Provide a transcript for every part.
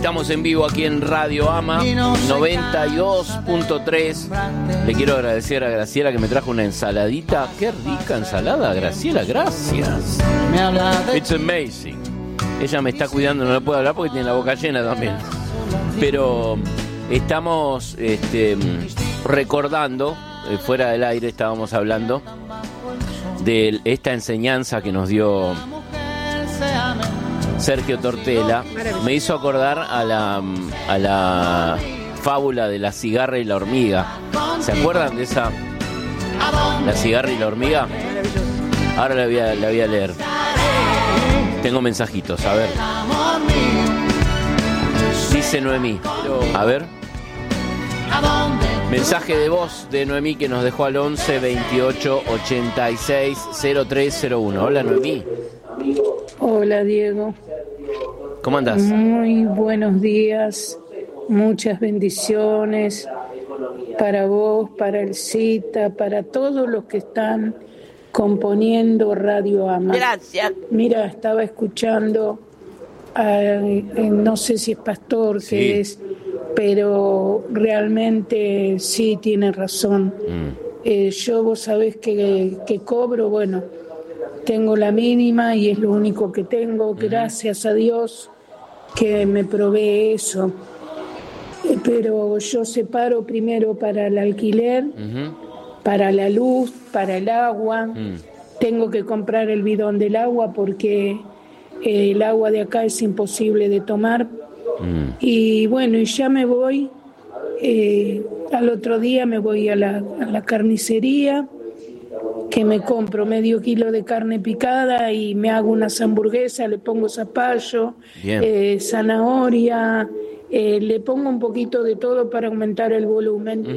Estamos en vivo aquí en Radio Ama 92.3. Le quiero agradecer a Graciela que me trajo una ensaladita. Qué rica ensalada, Graciela, gracias. It's amazing. Ella me está cuidando, no le puedo hablar porque tiene la boca llena también. Pero estamos recordando, fuera del aire estábamos hablando de esta enseñanza que nos dio Sergio Tortella. Me hizo acordar a la fábula de la cigarra y la hormiga. ¿Se acuerdan de esa? La cigarra y la hormiga. Ahora la voy a leer. Tengo mensajitos, a ver. Dice Noemí. A ver. Mensaje de voz de Noemí que nos dejó al 11 28 86 0301. Hola, Noemí. Hola, Diego. ¿Cómo andás? Muy buenos días, muchas bendiciones para vos, para el Cita, para todos los que están componiendo Radio Ama. Gracias. Mira, estaba escuchando, no sé si es pastor, Sí. que es, pero realmente sí tiene razón. Yo, vos sabés que cobro, bueno, tengo la mínima y es lo único que tengo, gracias a Dios que me provee eso. Pero yo separo primero para el alquiler, para la luz, para el agua. Tengo que comprar el bidón del agua porque el agua de acá es imposible de tomar. Y bueno, y ya me voy, al otro día me voy a la carnicería, que me compro medio kilo de carne picada y me hago unas hamburguesas, le pongo zapallo, zanahoria, le pongo un poquito de todo para aumentar el volumen.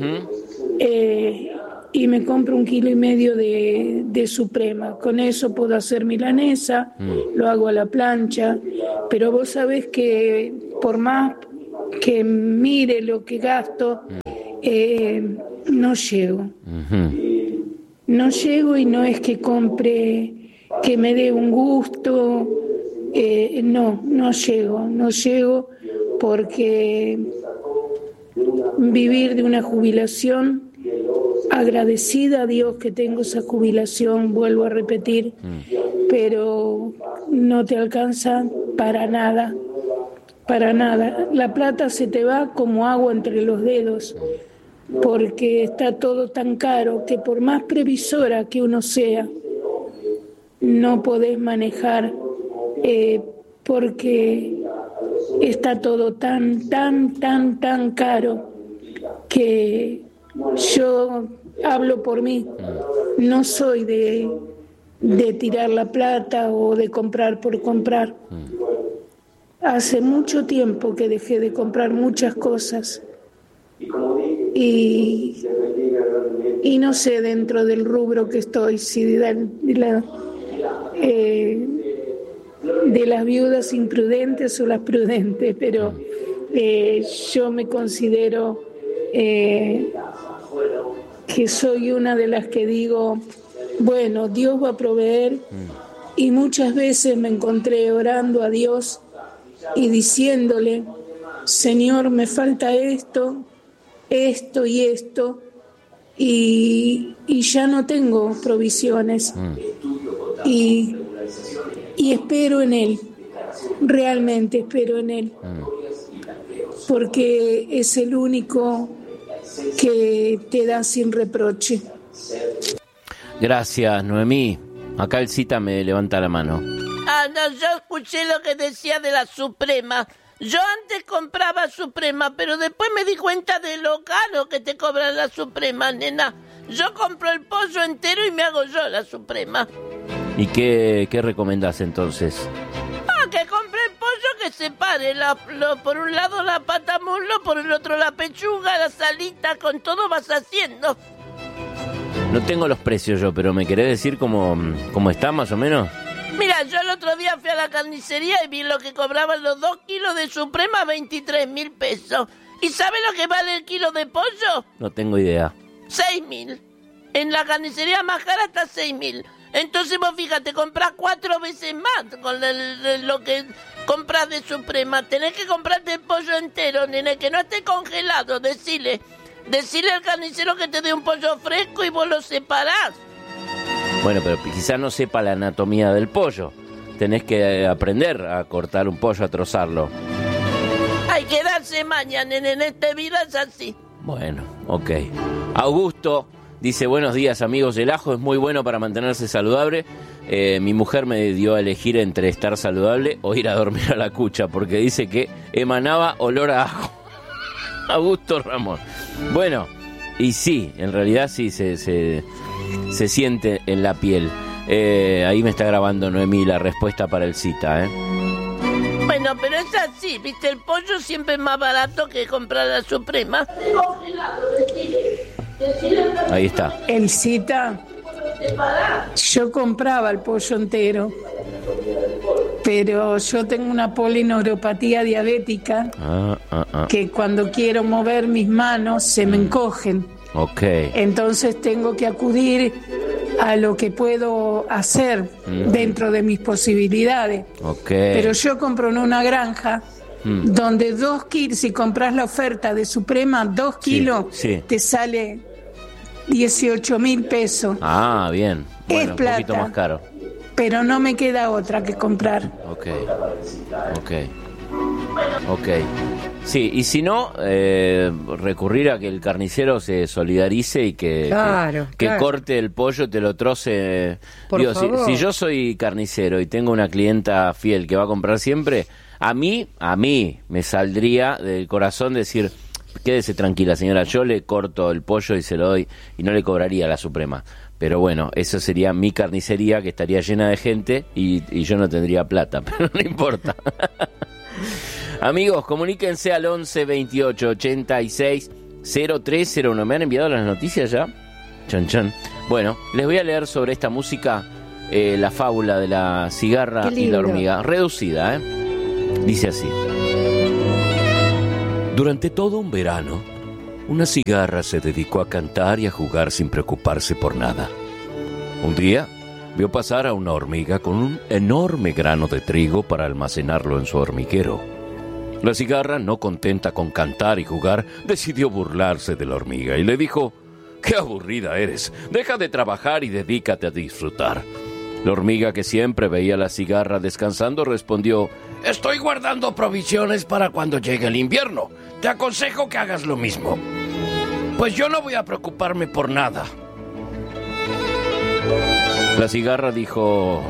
Y me compro 1,5 kilos de Suprema. Con eso puedo hacer milanesa, lo hago a la plancha, pero vos sabés que por más que mire lo que gasto, no llego. No llego y no es que compre, que me dé un gusto, no llego porque vivir de una jubilación, agradecida a Dios que tengo esa jubilación, vuelvo a repetir, pero no te alcanza para nada, la plata se te va como agua entre los dedos, porque está todo tan caro que por más previsora que uno sea, no podés manejar, porque está todo tan caro que yo hablo por mí, no soy de tirar la plata o de comprar por comprar. Hace mucho tiempo que dejé de comprar muchas cosas. Y no sé dentro del rubro que estoy, si de las viudas imprudentes o las prudentes, pero yo me considero que soy una de las que digo, bueno, Dios va a proveer, y muchas veces me encontré orando a Dios y diciéndole, Señor, me falta esto y esto, y ya no tengo provisiones, y espero en Él, realmente espero en Él, porque es el único que te da sin reproche. Gracias, Noemí. Acá el Cita me levanta la mano. No, yo escuché lo que decía de la Suprema. Yo antes compraba Suprema, pero después me di cuenta de lo caro que te cobran la Suprema, nena. Yo compro el pollo entero y me hago yo la Suprema. ¿Y qué recomendás entonces? Que compre el pollo, que separe por un lado la pata muslo, por el otro la pechuga, la salita, con todo vas haciendo. No tengo los precios yo, pero ¿me querés decir cómo está más o menos? Mira, yo el otro día fui a la carnicería y vi lo que cobraban los 2 kilos de Suprema, 23.000 pesos. ¿Y sabes lo que vale el kilo de pollo? No tengo idea. 6.000. En la carnicería más cara está 6.000. Entonces vos fíjate, comprás 4 veces más con lo que compras de Suprema. Tenés que comprarte el pollo entero, nene, que no esté congelado. Decile al carnicero que te dé un pollo fresco y vos lo separás. Bueno, pero quizás no sepa la anatomía del pollo. Tenés que aprender a cortar un pollo, a trozarlo. Hay que darse maña, nene, en esta vida es así. Bueno, ok. Augusto dice, buenos días amigos, el ajo es muy bueno para mantenerse saludable. Mi mujer me dio a elegir entre estar saludable o ir a dormir a la cucha, porque dice que emanaba olor a ajo. Augusto Ramón. Bueno, y sí, en realidad sí se siente en la piel. Ahí me está grabando Noemí la respuesta para el cita, Bueno, pero es así, viste, el pollo siempre es más barato que comprar la Suprema. Ahí está. El cita, yo compraba el pollo entero, pero yo tengo una polineuropatía diabética que cuando quiero mover mis manos se me encogen. Ok. Entonces tengo que acudir a lo que puedo hacer dentro de mis posibilidades. Okay. Pero yo compro en una granja donde 2 kilos, si compras la oferta de Suprema, 2 kilos te sale 18.000 pesos. Ah, bien. Bueno, es plata, un poquito más caro. Pero no me queda otra que comprar. Ok. Sí, y si no, recurrir a que el carnicero se solidarice y que corte el pollo, te lo troce. Digo, si yo soy carnicero y tengo una clienta fiel que va a comprar siempre, a mí me saldría del corazón decir, quédese tranquila señora, yo le corto el pollo y se lo doy y no le cobraría la Suprema. Pero bueno, eso sería mi carnicería que estaría llena de gente y yo no tendría plata, pero no importa. Amigos, comuníquense al 11 28 86 0301. ¿Me han enviado las noticias ya? Chan, chan. Bueno, les voy a leer sobre esta música, la fábula de la cigarra y la hormiga. Reducida, Dice así. Durante todo un verano, una cigarra se dedicó a cantar y a jugar sin preocuparse por nada. Un día, vio pasar a una hormiga con un enorme grano de trigo para almacenarlo en su hormiguero. La cigarra, no contenta con cantar y jugar, decidió burlarse de la hormiga y le dijo: «¡Qué aburrida eres! Deja de trabajar y dedícate a disfrutar». La hormiga, que siempre veía a la cigarra descansando, respondió: «Estoy guardando provisiones para cuando llegue el invierno. Te aconsejo que hagas lo mismo». «Pues yo no voy a preocuparme por nada». La cigarra dijo: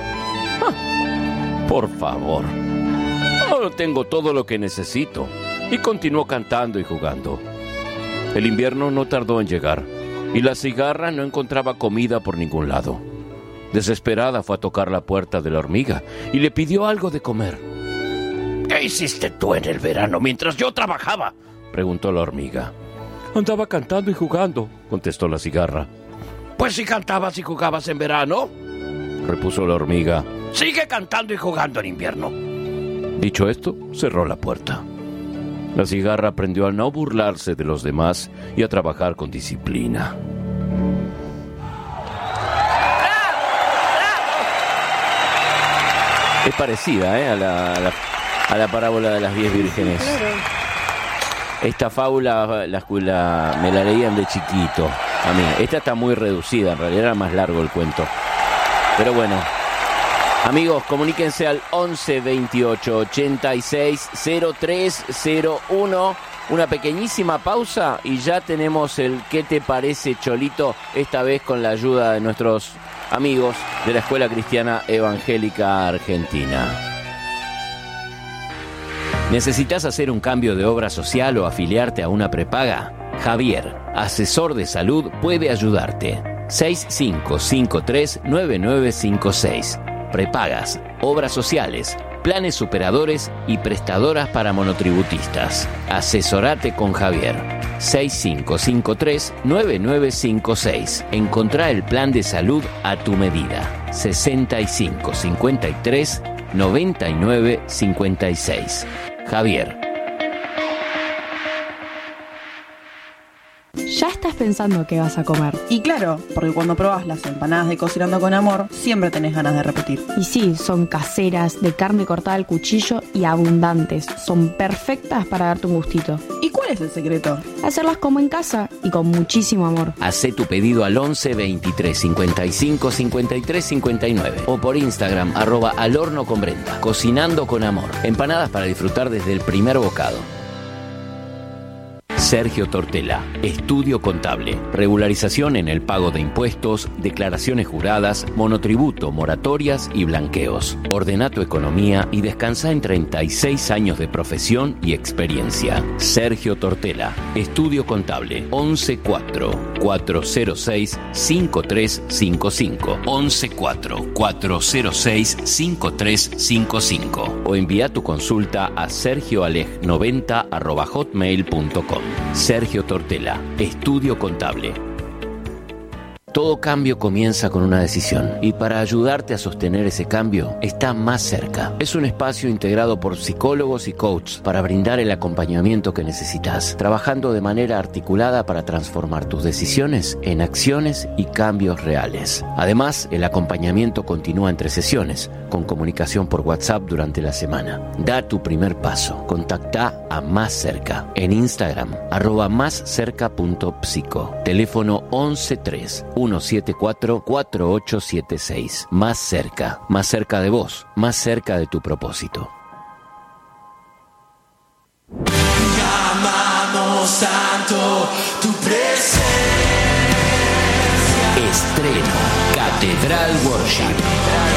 «Por favor, ahora tengo todo lo que necesito», y continuó cantando y jugando. El invierno no tardó en llegar, y la cigarra no encontraba comida por ningún lado. Desesperada fue a tocar la puerta de la hormiga y le pidió algo de comer. «¿Qué hiciste tú en el verano mientras yo trabajaba?», preguntó la hormiga. «Andaba cantando y jugando», contestó la cigarra. «Pues si cantabas y jugabas en verano», repuso la hormiga, «sigue cantando y jugando en invierno». Dicho esto, cerró la puerta. La cigarra aprendió a no burlarse de los demás y a trabajar con disciplina. Es parecida, a la parábola de las 10 vírgenes. Esta fábula me la leían de chiquito a mí. Esta está muy reducida, en realidad era más largo el cuento. Pero bueno, amigos, comuníquense al 11 28 86 0301. Una pequeñísima pausa y ya tenemos el ¿Qué te parece, Cholito? Esta vez con la ayuda de nuestros amigos de la Escuela Cristiana Evangélica Argentina. ¿Necesitas hacer un cambio de obra social o afiliarte a una prepaga? Javier, asesor de salud, puede ayudarte. 6553-9956. Prepagas, obras sociales, planes superadores y prestadoras para monotributistas. Asesorate con Javier. 6553-9956. Encontrá el plan de salud a tu medida. 6553-9956. Javier. ¿Ya estás pensando qué vas a comer. Y claro, porque cuando probás las empanadas de Cocinando con Amor, siempre tenés ganas de repetir. Y sí, son caseras, de carne cortada al cuchillo y abundantes. Son perfectas para darte un gustito. ¿Y cuál es el secreto? Hacerlas como en casa y con muchísimo amor. Hacé tu pedido al 11 23 55 53 59 o por Instagram @alhornoconbrenda. Cocinando con Amor. Empanadas para disfrutar desde el primer bocado. Sergio Tortela, Estudio Contable, regularización en el pago de impuestos, declaraciones juradas, monotributo, moratorias y blanqueos. Ordena tu economía y descansa en 36 años de profesión y experiencia. Sergio Tortela, Estudio Contable, 114-406-5355, 114-406-5355 o envía tu consulta a sergioaleg90@hotmail.com. Sergio Tortela, Estudio Contable. Todo cambio comienza con una decisión y para ayudarte a sostener ese cambio está Más Cerca. Es un espacio integrado por psicólogos y coaches para brindar el acompañamiento que necesitas, trabajando de manera articulada para transformar tus decisiones en acciones y cambios reales. Además, el acompañamiento continúa entre sesiones, con comunicación por WhatsApp durante la semana. Da tu primer paso. Contacta a Más Cerca en Instagram @máscerca.psico. Teléfono 113 174 4876. Más cerca de vos, más cerca de tu propósito. Llamamos tanto tu presencia. Estreno Catedral Worship.